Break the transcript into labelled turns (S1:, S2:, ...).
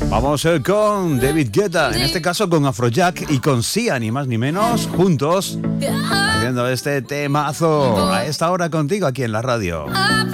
S1: Vamos con David Guetta, en este caso con Afrojack y con Sia, ni más ni menos, juntos, haciendo este temazo a esta hora contigo aquí en la radio.